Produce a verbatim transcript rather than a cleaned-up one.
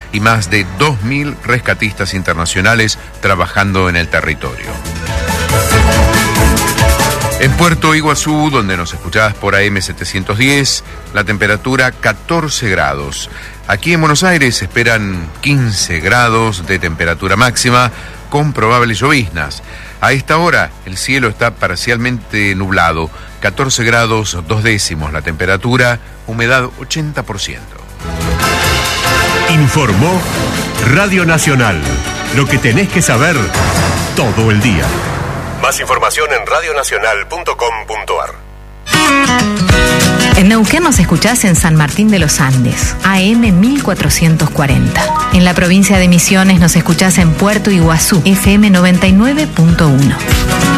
y más de dos mil rescatistas internacionales trabajando en el territorio. En Puerto Iguazú, donde nos escuchabas por A M setecientos diez, la temperatura catorce grados. Aquí en Buenos Aires se esperan quince grados de temperatura máxima con probables lloviznas. A esta hora el cielo está parcialmente nublado, catorce grados dos décimos la temperatura, humedad ochenta por ciento. Informó Radio Nacional. Lo que tenés que saber todo el día. Más información en radio nacional punto com punto a r. En Neuquén nos escuchás en San Martín de los Andes, A M mil cuatrocientos cuarenta. En la provincia de Misiones nos escuchás en Puerto Iguazú, F M noventa y nueve punto uno.